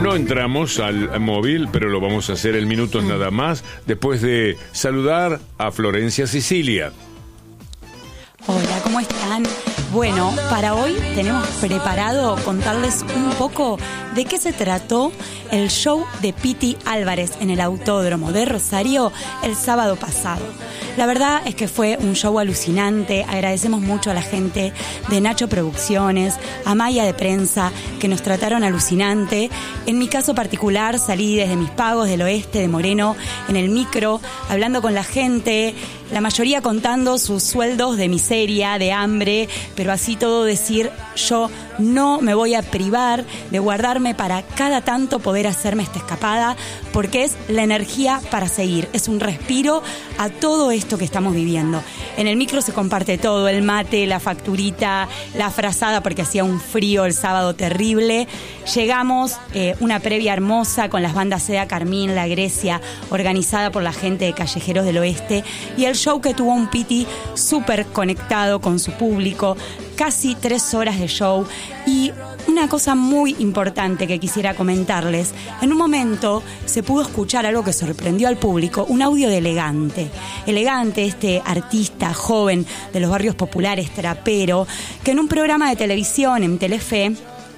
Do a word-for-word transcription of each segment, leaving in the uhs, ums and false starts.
no entramos al móvil, pero lo vamos a hacer en minutos mm. nada más, después de saludar a Florencia Sicilia. Hola, ¿cómo están? Bueno, para hoy tenemos preparado contarles un poco de qué se trató el show de Piti Álvarez en el Autódromo de Rosario el sábado pasado. La verdad es que fue un show alucinante. Agradecemos mucho a la gente de Nacho Producciones, a Maya de Prensa, que nos trataron alucinante. En mi caso particular salí desde mis pagos del oeste de Moreno en el micro, hablando con la gente, la mayoría contando sus sueldos de miseria, de hambre, pero así todo decir, yo no me voy a privar de guardarme para cada tanto poder hacerme esta escapada, porque es la energía para seguir, es un respiro a todo esto que estamos viviendo. En el micro se comparte todo, el mate, la facturita, la frazada, porque hacía un frío el sábado terrible. Llegamos, eh, una previa hermosa con las bandas Seda Carmín, La Grecia, organizada por la gente de Callejeros del Oeste, y el show que tuvo un Piti súper conectado con su público, casi tres horas de show. Y una cosa muy importante que quisiera comentarles, en un momento se pudo escuchar algo que sorprendió al público, un audio de Elegante. Elegante, este artista joven de los barrios populares, trapero, que en un programa de televisión, en Telefe,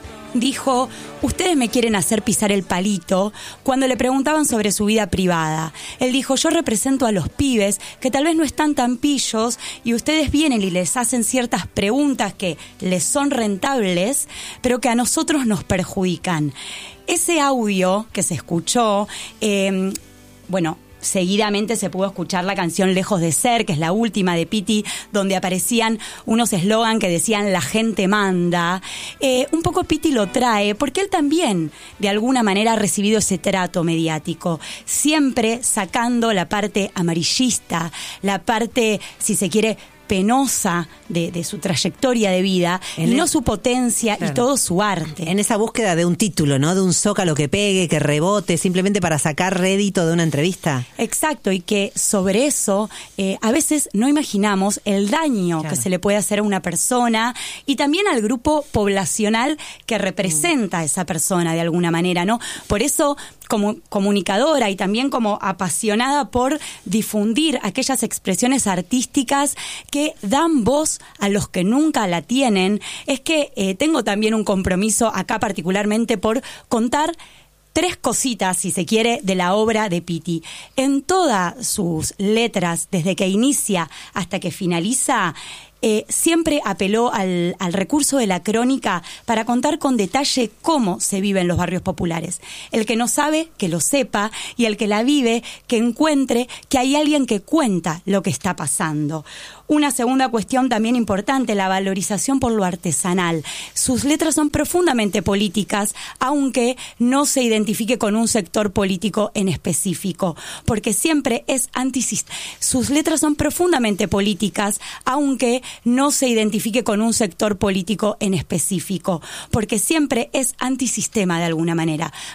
dijo, ustedes me quieren hacer pisar el palito, cuando le preguntaban sobre su vida privada. Él dijo, yo represento a los pibes que tal vez no están tan pillos y ustedes vienen y les hacen ciertas preguntas que les son rentables, pero que a nosotros nos perjudican. Ese audio que se escuchó, eh, bueno... seguidamente se pudo escuchar la canción Lejos de Ser, que es la última de Piti, donde aparecían unos eslogan que decían la gente manda. Eh, un poco Piti lo trae, porque él también de alguna manera ha recibido ese trato mediático, siempre sacando la parte amarillista, la parte, si se quiere, penosa de, de su trayectoria de vida, en y el, no su potencia, claro, y todo su arte. En esa búsqueda de un título, ¿no? De un zócalo que pegue, que rebote, simplemente para sacar rédito de una entrevista. Exacto, y que sobre eso eh, a veces no imaginamos el daño, claro, que se le puede hacer a una persona y también al grupo poblacional que representa mm. a esa persona de alguna manera, ¿no? Por eso, como comunicadora y también como apasionada por difundir aquellas expresiones artísticas que dan voz a los que nunca la tienen, es que eh, tengo también un compromiso acá particularmente por contar tres cositas, si se quiere, de la obra de Piti. En todas sus letras, desde que inicia hasta que finaliza, Eh, siempre apeló al, al recurso de la crónica para contar con detalle cómo se vive en los barrios populares. El que no sabe, que lo sepa, y el que la vive, que encuentre que hay alguien que cuenta lo que está pasando. Una segunda cuestión también importante, la valorización por lo artesanal. Sus letras son profundamente políticas, aunque no se identifique con un sector político en específico, porque siempre es antisistema. Sus letras son profundamente políticas, aunque no se identifique con un sector político en específico, porque siempre es antisistema de alguna manera.